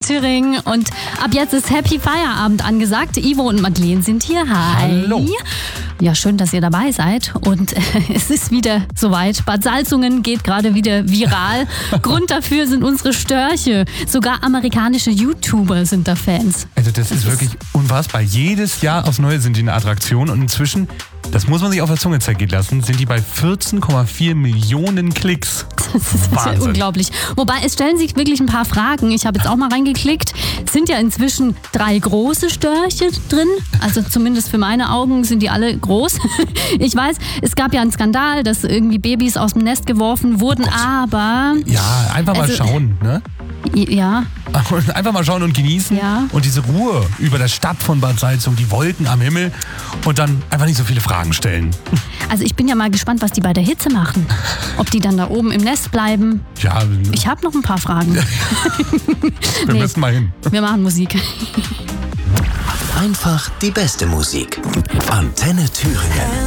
Thüringen und ab jetzt ist Happy Feierabend angesagt. Ivo und Madeleine sind hier. Hi. Hallo. Ja, schön, dass ihr dabei seid und es ist wieder soweit. Bad Salzungen geht gerade wieder viral. Grund dafür sind unsere Störche. Sogar amerikanische YouTuber sind da Fans. Also das ist wirklich unfassbar. Jedes Jahr aufs Neue sind die eine Attraktion und inzwischen, das muss man sich auf der Zunge zergehen lassen, sind die bei 14,4 Millionen Klicks. Das ist ja unglaublich. Wobei, es stellen sich wirklich ein paar Fragen. Ich habe jetzt auch mal reingeklickt. Es sind ja inzwischen 3 große Störche drin. Also zumindest für meine Augen sind die alle groß. Ich weiß, es gab ja einen Skandal, dass irgendwie Babys aus dem Nest geworfen wurden, aber... Ja, einfach mal schauen, ne? Ja. Einfach mal schauen und genießen. Ja. Und diese Ruhe über der Stadt von Bad Salzungen, die Wolken am Himmel und dann einfach nicht so viele Fragen stellen. Also ich bin ja mal gespannt, was die bei der Hitze machen. Ob die dann da oben im Nest bleiben. Ja. Ich habe noch ein paar Fragen. Wir müssen mal hin. Wir machen Musik. Einfach die beste Musik. Antenne Thüringen.